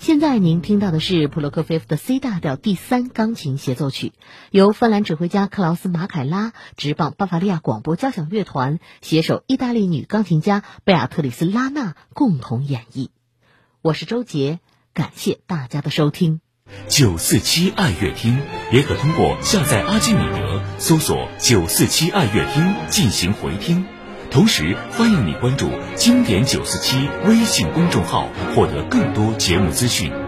现在您听到的是普罗科菲夫的 C 大调第3钢琴协奏曲，由芬兰指挥家克劳斯·马凯拉执棒巴伐利亚广播交响乐团携手意大利女钢琴家贝亚特里斯·拉纳共同演绎。我是周杰，感谢大家的收听。 947爱乐厅也可通过下载阿基米德搜索947爱乐厅进行回听，同时欢迎你关注经典947微信公众号，获得更多节目资讯。